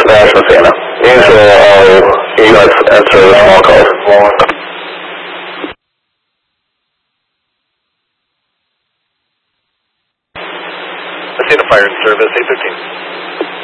National Santa. Angelo, you guys answer the small call. Santa Fire and Service, 813.